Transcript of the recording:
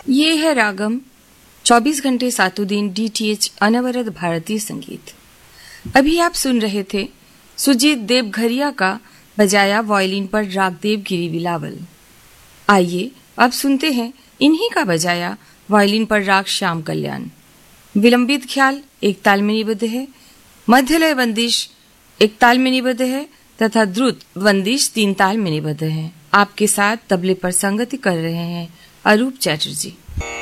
ये है रागम 24 घंटे सातों दिन DTH अनवरत भारतीय संगीत। अभी आप सुन रहे थे सुजीत देवघरिया का बजाया वायलिन पर रागदेव गिरी बिलावल। आइए अब सुनते हैं इन्हीं का बजाया वायलिन पर राग श्याम कल्याण। विलंबित ख्याल एक ताल में निबद्ध है, मध्यलय बंदिश एक ताल में निबद्ध है तथा द्रुत बंदिश 3 ताल में निबद्ध है। आपके साथ तबले पर संगति कर रहे हैं अरूप चैटर्जी।